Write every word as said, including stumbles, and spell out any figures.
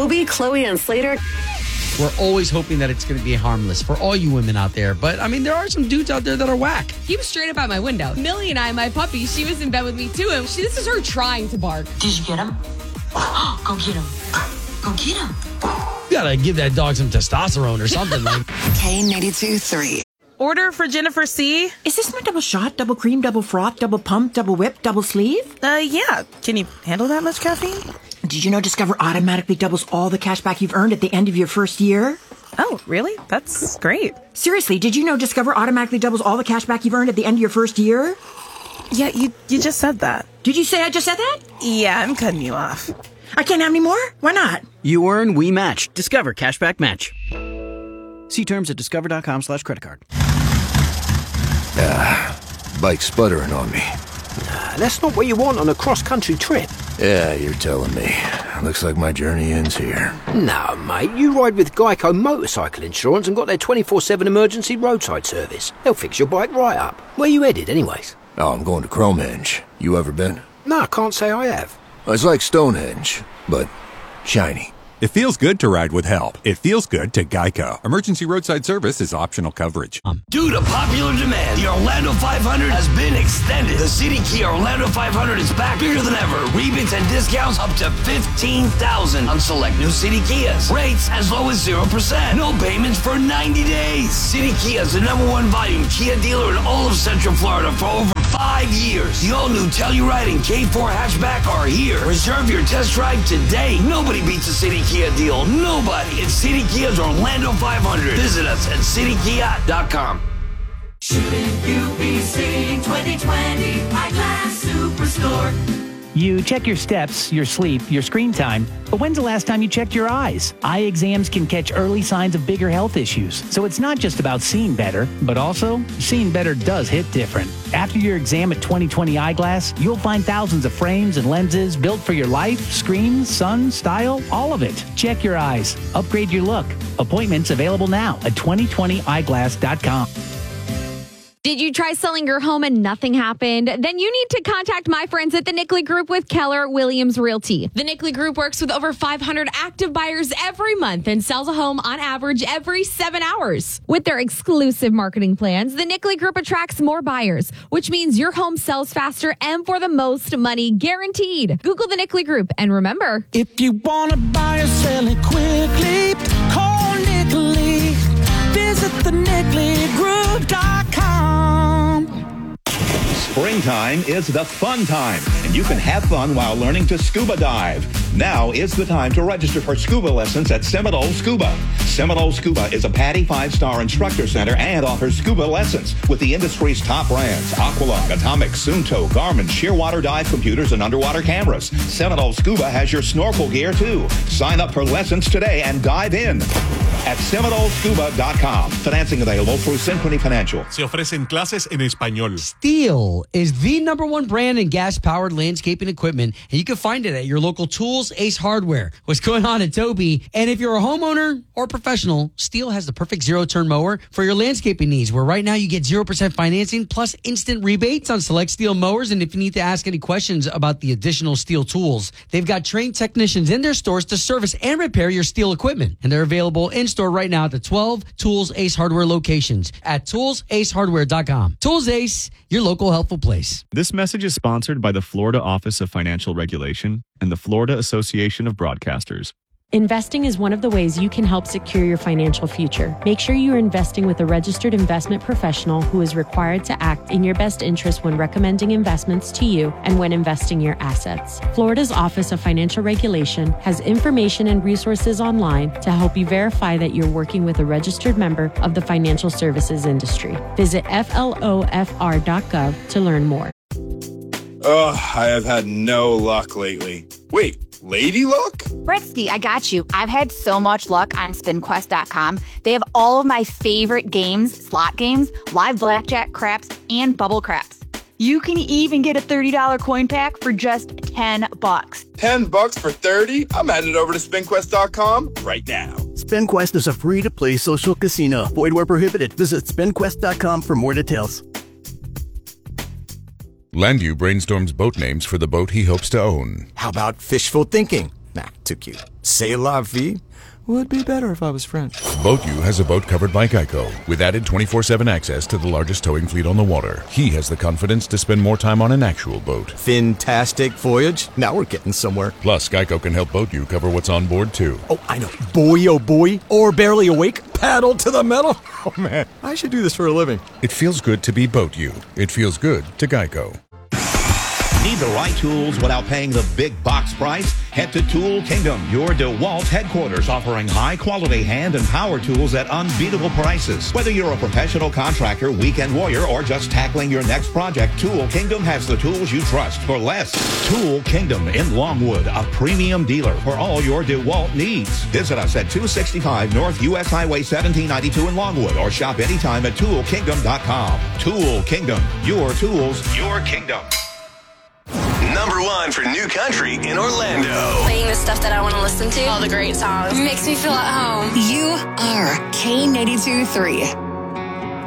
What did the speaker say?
Toby, Chloe, and Slater. We're always hoping that it's going to be harmless for all you women out there. But, I mean, there are some dudes out there that are whack. He was straight up at my window. Millie and I, my puppy, she was in bed with me, too. And she, this is her trying to bark. Did you get him? Go get him. Go get him. You got to give that dog some testosterone or something. like. K ninety-two three. Order for Jennifer C. Is this my double shot, double cream, double froth, double pump, double whip, double sleeve? Uh, yeah. Can you handle that much caffeine? Did you know Discover automatically doubles all the cash back you've earned at the end of your first year? Oh, really? That's great. Seriously, did you know Discover automatically doubles all the cash back you've earned at the end of your first year? Yeah, you, you just said that. Did you say I just said that? Yeah, I'm cutting you off. I can't have any more? Why not? You earn, we match. Discover Cashback Match. See terms at discover.com slash credit card. Ah, bike's sputtering on me. Nah, that's not what you want on a cross-country trip. Yeah, you're telling me. Looks like my journey ends here. No, mate, you ride with Geico Motorcycle Insurance and got their twenty-four seven emergency roadside service. They'll fix your bike right up. Where you headed, anyways? Oh, I'm going to Cromhenge. You ever been? No, I can't say I have. It's like Stonehenge, but shiny. It feels good to ride with help. It feels good to Geico. Emergency roadside service is optional coverage. Um, Due to popular demand, the Orlando five hundred has been extended. The City Kia Orlando five hundred is back bigger than ever. Rebates and discounts up to fifteen thousand dollars on select new City Kias. Rates as low as zero percent. No payments for ninety days. City Kia is the number one volume Kia dealer in all of Central Florida for over five years. The all-new Telluride and K four hatchback are here. Reserve your test drive today. Nobody beats a City Kia deal. Nobody. It's City Kia's Orlando five hundred. Visit us at city kia dot com. Shouldn't you be seeing twenty twenty Eyeglass Superstore? You check your steps, your sleep, your screen time, but when's the last time you checked your eyes? Eye exams can catch early signs of bigger health issues, so it's not just about seeing better, but also seeing better does hit different. After your exam at twenty twenty Eyeglass, you'll find thousands of frames and lenses built for your life, screen, sun, style, all of it. Check your eyes. Upgrade your look. Appointments available now at twenty twenty eyeglass dot com. Did you try selling your home and nothing happened? Then you need to contact my friends at the Nickley Group with Keller Williams Realty. The Nickley Group works with over five hundred active buyers every month and sells a home on average every seven hours. With their exclusive marketing plans, the Nickley Group attracts more buyers, which means your home sells faster and for the most money guaranteed. Google the Nickley Group and remember, if you want to buy or sell it quickly, call Nickley. Visit the nickley group dot com. Springtime is the fun time, and you can have fun while learning to scuba dive. Now is the time to register for scuba lessons at Seminole Scuba. Seminole Scuba is a PADI five-star instructor center and offers scuba lessons with the industry's top brands: Aqualung, Atomic, Sunto, Garmin, Shearwater dive computers, and underwater cameras. Seminole Scuba has your snorkel gear, too. Sign up for lessons today and dive in at seminole scuba dot com. Financing available through Synchrony Financial. Se ofrecen clases en español. Stihl is the number one brand in gas-powered landscaping equipment, and you can find it at your local Tools Ace Hardware. What's going on at Toby? And if you're a homeowner or professional, Stihl has the perfect zero-turn mower for your landscaping needs, where right now you get zero percent financing plus instant rebates on select Stihl mowers. And if you need to ask any questions about the additional Stihl tools, they've got trained technicians in their stores to service and repair your Stihl equipment. And they're available in-store right now at the twelve Tools Ace Hardware locations at tools ace hardware dot com. Tools Ace, your local helpful place. This message is sponsored by the Florida Office of Financial Regulation and the Florida Association of Broadcasters. Investing is one of the ways you can help secure your financial future. Make sure you are investing with a registered investment professional who is required to act in your best interest when recommending investments to you and when investing your assets. Florida's Office of Financial Regulation has information and resources online to help you verify that you're working with a registered member of the financial services industry. Visit F L O F R dot gov to learn more. Ugh, I have had no luck lately. Wait. Lady luck? Britsky, I got you. I've had so much luck on spin quest dot com. They have all of my favorite games, slot games, live blackjack, craps, and bubble craps. You can even get a thirty dollars coin pack for just ten bucks. ten bucks for thirty? I'm headed over to spin quest dot com right now. SpinQuest is a free-to-play social casino. Void where prohibited. Visit spin quest dot com for more details. Landu brainstorms boat names for the boat he hopes to own. How about fishful thinking? Nah, too cute. C'est la vie would be better if I was French. Boat U has a boat covered by Geico with added twenty-four seven access to the largest towing fleet on the water. He has the confidence to spend more time on an actual boat. Fantastic voyage. Now we're getting somewhere. Plus, Geico can help Boat U cover what's on board, too. Oh, I know. Boy, oh boy. Or barely awake. Paddle to the metal. Oh, man. I should do this for a living. It feels good to be Boat U. It feels good to Geico. Need the right tools without paying the big box price? Head to Tool Kingdom, your DeWalt headquarters, offering high-quality hand and power tools at unbeatable prices. Whether you're a professional contractor, weekend warrior, or just tackling your next project, Tool Kingdom has the tools you trust for less. Tool Kingdom in Longwood, a premium dealer for all your DeWalt needs. Visit us at two sixty-five North U S Highway seventeen ninety-two in Longwood, or shop anytime at tool kingdom dot com. Tool Kingdom, your tools, your kingdom. Number one for new country in Orlando. Playing the stuff that I want to listen to. All the great songs. Makes me feel at home. You are K ninety-two point three.